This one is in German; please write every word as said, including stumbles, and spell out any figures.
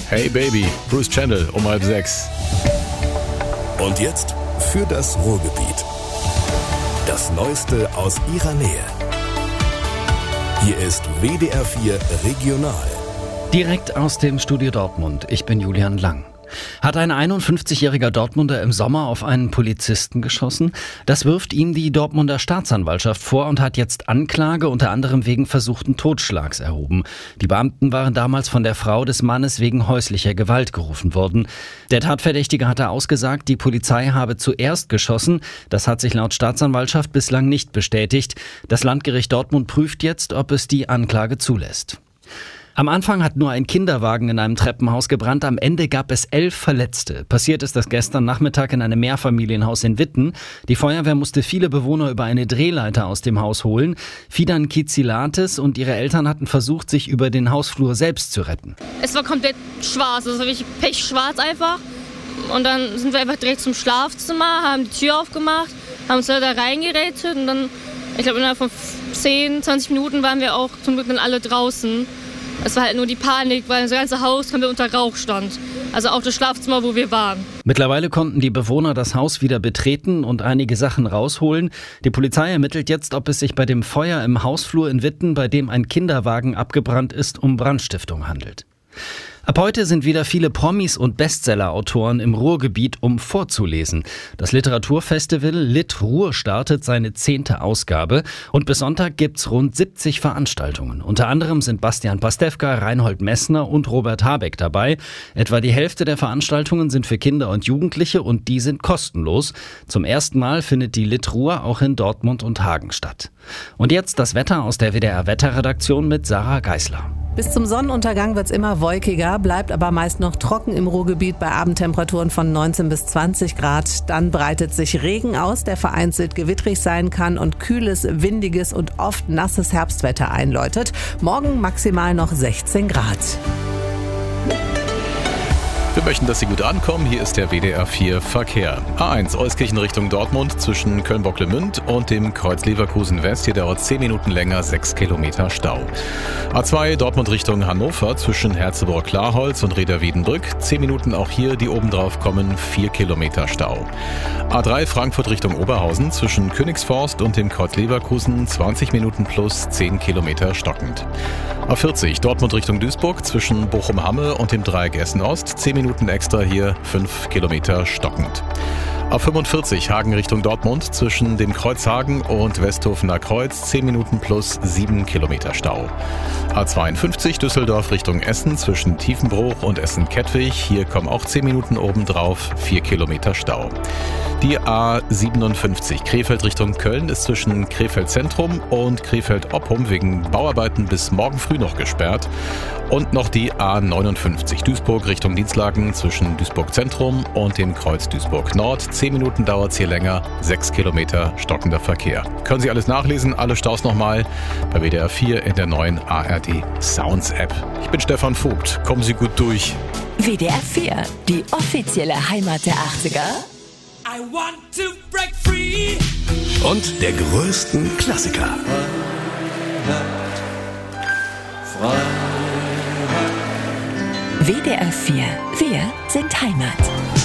Hey Baby, Bruce Channel um halb sechs. Und jetzt für das Ruhrgebiet. Das Neueste aus ihrer Nähe. Hier ist W D R vier Regional. Direkt aus dem Studio Dortmund. Ich bin Julian Lang. Hat ein einundfünfzigjähriger Dortmunder im Sommer auf einen Polizisten geschossen? Das wirft ihm die Dortmunder Staatsanwaltschaft vor und hat jetzt Anklage unter anderem wegen versuchten Totschlags erhoben. Die Beamten waren damals von der Frau des Mannes wegen häuslicher Gewalt gerufen worden. Der Tatverdächtige hatte ausgesagt, die Polizei habe zuerst geschossen. Das hat sich laut Staatsanwaltschaft bislang nicht bestätigt. Das Landgericht Dortmund prüft jetzt, ob es die Anklage zulässt. Am Anfang hat nur ein Kinderwagen in einem Treppenhaus gebrannt, am Ende gab es elf Verletzte. Passiert ist das gestern Nachmittag in einem Mehrfamilienhaus in Witten. Die Feuerwehr musste viele Bewohner über eine Drehleiter aus dem Haus holen. Fidan Kizilates und ihre Eltern hatten versucht, sich über den Hausflur selbst zu retten. Es war komplett schwarz, also wirklich pechschwarz einfach. Und dann sind wir einfach direkt zum Schlafzimmer, haben die Tür aufgemacht, haben uns da reingerätet und dann, ich glaube innerhalb von zehn, zwanzig Minuten waren wir auch zum Glück dann alle draußen. Es war halt nur die Panik, weil das ganze Haus komplett unter Rauch stand. Also auch das Schlafzimmer, wo wir waren. Mittlerweile konnten die Bewohner das Haus wieder betreten und einige Sachen rausholen. Die Polizei ermittelt jetzt, ob es sich bei dem Feuer im Hausflur in Witten, bei dem ein Kinderwagen abgebrannt ist, um Brandstiftung handelt. Ab heute sind wieder viele Promis und Bestseller-Autoren im Ruhrgebiet, um vorzulesen. Das Literaturfestival Lit Ruhr startet seine zehnte Ausgabe und bis Sonntag gibt's rund siebzig Veranstaltungen. Unter anderem sind Bastian Pastewka, Reinhold Messner und Robert Habeck dabei. Etwa die Hälfte der Veranstaltungen sind für Kinder und Jugendliche und die sind kostenlos. Zum ersten Mal findet die Lit Ruhr auch in Dortmund und Hagen statt. Und jetzt das Wetter aus der W D R-Wetterredaktion mit Sarah Geisler. Bis zum Sonnenuntergang wird's immer wolkiger, bleibt aber meist noch trocken im Ruhrgebiet bei Abendtemperaturen von neunzehn bis zwanzig Grad. Dann breitet sich Regen aus, der vereinzelt gewittrig sein kann und kühles, windiges und oft nasses Herbstwetter einläutet. Morgen maximal noch sechzehn Grad. Wir möchten, dass Sie gut ankommen. Hier ist der W D R vier Verkehr. A eins Euskirchen Richtung Dortmund zwischen Köln-Bocklemünd und dem Kreuz Leverkusen West. Hier dauert zehn Minuten länger, sechs Kilometer Stau. A zwei Dortmund Richtung Hannover zwischen Herzeburg-Klarholz und Reda-Wiedenbrück. zehn Minuten auch hier, die obendrauf kommen, vier Kilometer Stau. A drei Frankfurt Richtung Oberhausen zwischen Königsforst und dem Kreuz Leverkusen. zwanzig Minuten plus zehn Kilometer stockend. A vierzig Dortmund Richtung Duisburg zwischen Bochum-Hamme und dem Dreieck Essen-Ost. zehn Minuten extra hier, fünf Kilometer stockend. A fünfundvierzig Hagen Richtung Dortmund zwischen dem Kreuz Hagen und Westhofener Kreuz, zehn Minuten plus sieben Kilometer Stau. A zweiundfünfzig Düsseldorf Richtung Essen zwischen Tiefenbruch und Essen-Kettwig, hier kommen auch zehn Minuten obendrauf, vier Kilometer Stau. Die A siebenundfünfzig Krefeld Richtung Köln ist zwischen Krefeld Zentrum und Krefeld Oppum wegen Bauarbeiten bis morgen früh noch gesperrt. Und noch die A neunundfünfzig Duisburg Richtung Dienstlaken zwischen Duisburg Zentrum und dem Kreuz Duisburg Nord. zehn Minuten dauert es hier länger, sechs Kilometer stockender Verkehr. Können Sie alles nachlesen, alle Staus nochmal bei W D R vier in der neuen A R D Sounds App. Ich bin Stefan Vogt, kommen Sie gut durch. W D R vier, die offizielle Heimat der achtziger. I want to break free. Und der größten Klassiker. W D R vier, wir sind Heimat.